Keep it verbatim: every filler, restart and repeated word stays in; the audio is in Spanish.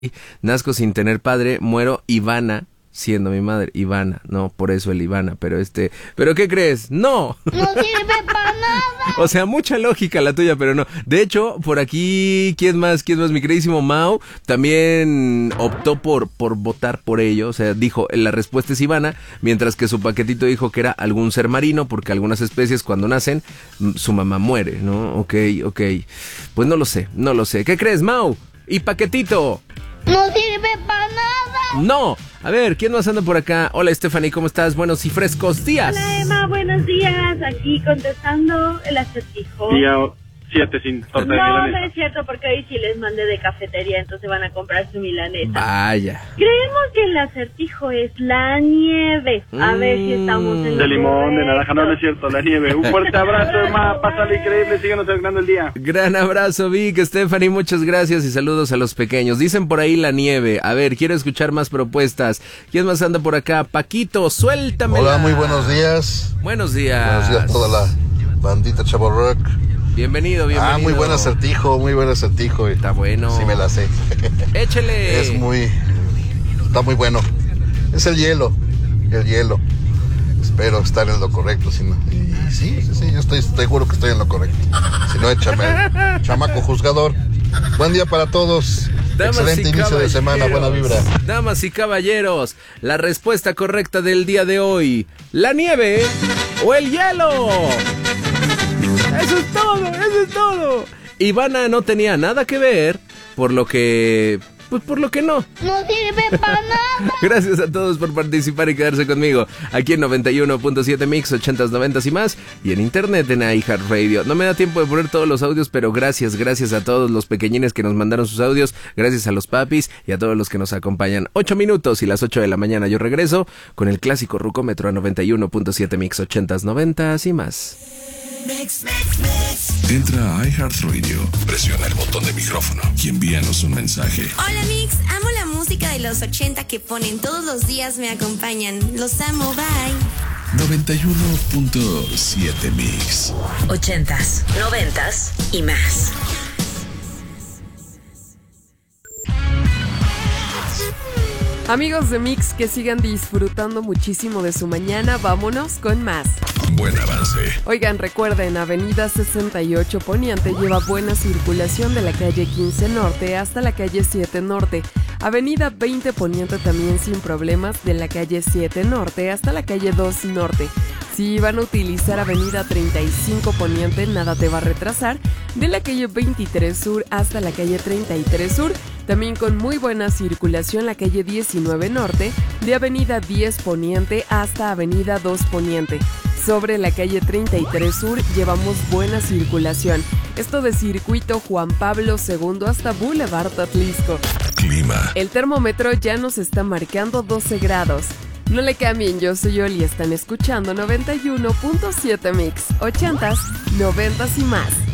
Nazco sin tener padre, muero Ivana siendo mi madre. Ivana, no, por eso el Ivana, pero este, ¿pero qué crees? ¡No! ¡No sirve para nada! O sea, mucha lógica la tuya, pero no. De hecho, por aquí, ¿quién más? ¿Quién más? Mi queridísimo Mau también optó por, por votar por ello. O sea, dijo, la respuesta es Ivana, mientras que su paquetito dijo que era algún ser marino, porque algunas especies cuando nacen, su mamá muere, ¿no? Ok, ok. Pues no lo sé, no lo sé. ¿Qué crees, Mau? ¿Y paquetito? ¡No sirve para nada! ¡No! A ver, ¿quién más anda por acá? Hola, Stephanie, ¿cómo estás? Buenos y frescos días. Hola, Emma, buenos días. Aquí contestando el acertijo. Día siete sin torta de No, no milanesa. es cierto, porque hoy sí les mandé de cafetería, entonces van a comprar su milanesa. Vaya. Creemos que el acertijo es la nieve. A Mm. ver si estamos en De lo limón, de correcto. naranja, no, no es cicierto, la nieve. Un fuerte abrazo, Emma. Pásale increíble, síganos alegrando el día. Gran abrazo, Vic, Stephanie, muchas gracias y saludos a los pequeños. Dicen por ahí la nieve. A ver, quiero escuchar más propuestas. ¿Quién más anda por acá? Paquito, suéltamela. Hola, muy buenos días. Buenos días. Buenos días a toda la bandita Chavo Rock. Bienvenido, bienvenido. Ah, muy buen acertijo, muy buen acertijo. Está bueno. Sí me la sé. Échele. Es muy... Está muy bueno. Es el hielo, el hielo. Espero estar en lo correcto, si no... Y sí, sí, sí, yo estoy seguro que estoy en lo correcto. Si no, échame, chamaco juzgador. Buen día para todos. Damas Excelente y inicio de semana, buena vibra. Damas y caballeros, la respuesta correcta del día de hoy: la nieve o el hielo. Eso es todo, eso es todo. Ivana no tenía nada que ver, por lo que... Pues por lo que no. ¡No sirve para nada! Gracias a todos por participar y quedarse conmigo aquí en noventa y uno punto siete Mix, ochentas, noventas y más, y en internet en iHeartRadio. No me da tiempo de poner todos los audios, pero gracias, gracias a todos los pequeñines que nos mandaron sus audios, gracias a los papis y a todos los que nos acompañan. Ocho minutos y las ocho de la mañana yo regreso con el clásico Rucómetro a noventa y uno punto siete Mix, ochentas, noventas y más. Mix, mix, mix. Entra a iHeartRadio, presiona el botón de micrófono y envíanos un mensaje. Hola Mix, amo la música de los ochenta que ponen todos los días, me acompañan. Los amo, bye. noventa y uno punto siete Mix. Ochentas, noventas y más. Amigos de Mix, que sigan disfrutando muchísimo de su mañana. Vámonos con más. Buen avance. Oigan, recuerden, Avenida sesenta y ocho Poniente lleva buena circulación de la calle quince Norte hasta la calle siete Norte. Avenida veinte Poniente también sin problemas de la calle siete Norte hasta la calle dos Norte. Si van a utilizar Avenida treinta y cinco Poniente, nada te va a retrasar. De la calle veintitrés Sur hasta la calle treinta y tres Sur. También con muy buena circulación la calle diecinueve Norte, de Avenida diez Poniente hasta Avenida dos Poniente. Sobre la calle treinta y tres Sur llevamos buena circulación. Esto de Circuito Juan Pablo segundo hasta Boulevard Atlisco. Clima. El termómetro ya nos está marcando doce grados. No le cambien, yo soy Oli y están escuchando noventa y uno punto siete Mix, ochentas, noventas y más.